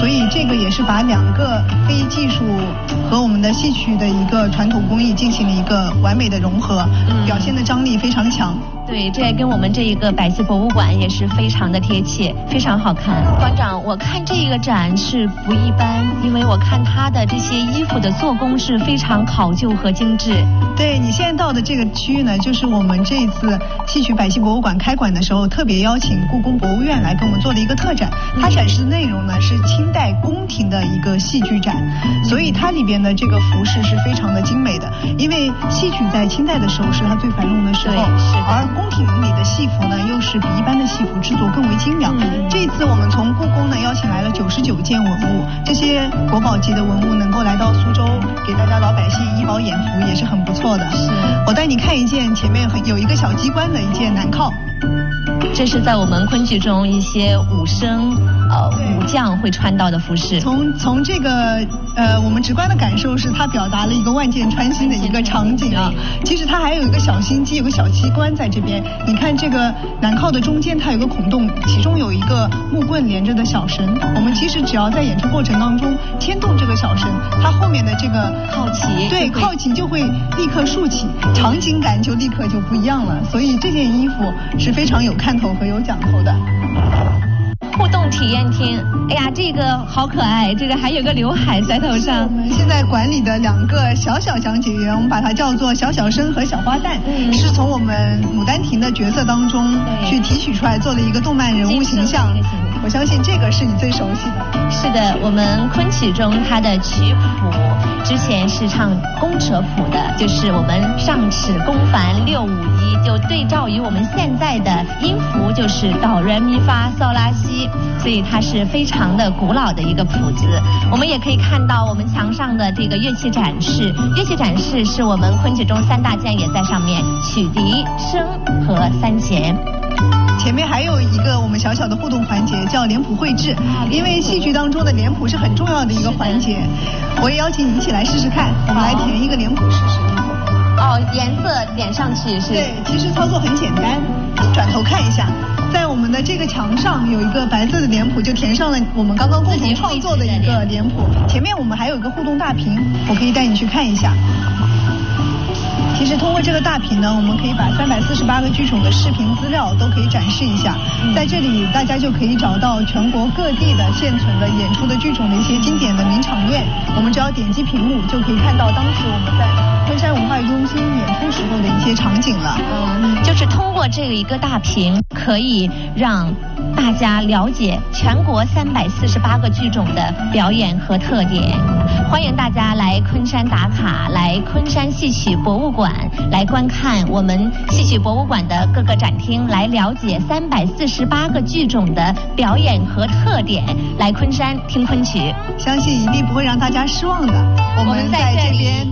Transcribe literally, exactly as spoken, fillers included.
所以这个也是把两个非技术和我们的戏曲的一个传统工艺进行了一个完美的融合，嗯、表现的张力非常强。 对，这跟我们这一个百戏博物馆也是非常的贴切，非常好看。馆长，我看这个展是不一般，因为我看它的这些衣服的做工是非常考究和精致。 对，你现在到的这个区域呢，就是我们这一次戏曲百戏博物馆开馆的时候，特别邀请故宫博物院来给我们做了一个特展。它展示内容呢是清代宫廷的一个戏剧展，所以它里边的这个服饰是非常的精美的。因为戏曲在清代的时候是它最繁荣的时候，而宫廷里的戏服呢又是比一般的戏服制作更为精良。嗯、这一次我们从故宫呢邀请来了九十九件文物，这些国宝级的文物能够来到苏州，给大家老百姓衣饱眼福，也是很不错的。 是， 我带你看一件前面有一个小机关的一件南靠。 这是在我们昆剧中一些武生呃武将会穿到的服饰。 从从这个呃我们直观的感受是它表达了一个万箭穿心的一个场景啊。其实它还有一个小心机，有个小机关在这边。你看这个南靠的中间它有个孔洞，其中有一个木棍连着的小绳。我们其实只要在演出过程当中牵动这个小绳，它后面的这个靠旗， 对，靠旗就会立刻竖起，场景感就立刻就不一样了。所以这件衣服是非常有看头和有讲头的。 互动体验厅，哎呀，这个好可爱，这个还有个刘海在头上。 我们现在馆里的两个小小讲解员，我们把它叫做小小生和小花旦，嗯、是从我们《牡丹亭》的角色当中去提取出来，做了一个动漫人物形象。我相信这个是你最熟悉的。 是的，我们昆曲中它的曲谱之前是唱宫扯谱的，就是我们上尺宫凡六五一，就对照于我们现在的音符就是哆来咪发嗦拉西，所以它是非常的古老的一个谱子。我们也可以看到我们墙上的这个乐器展示，乐器展示是我们昆曲中三大件也在上面，曲笛、笙和三弦。 前面还有一个我们小小的互动环节，叫脸谱绘制。因为戏剧当中的脸谱是很重要的一个环节，我也邀请你一起来试试看。我们来填一个脸谱试试。 哦，颜色点上去是？ 对，其实操作很简单。转头看一下，在我们的这个墙上有一个白色的脸谱，就填上了我们刚刚共同创作的一个脸谱。前面我们还有一个互动大屏，我可以带你去看一下。其实通过这个大屏呢，我们可以把三百四十八个剧种的视频资料都可以展示一下。在这里大家就可以找到全国各地的现存的演出的剧种的一些经典的名场面。我们只要点击屏幕就可以看到当时我们在昆山文化中心演出时候的一些场景了。 嗯，就是通过这个一个大屏，可以让大家了解全国三百四十八个剧种的表演和特点。欢迎大家来昆山打卡，来昆山戏曲博物馆来观看我们戏曲博物馆的各个展厅，来了解三百四十八个剧种的表演和特点。来昆山听昆曲， 相信一定不会让大家失望的。我们在这边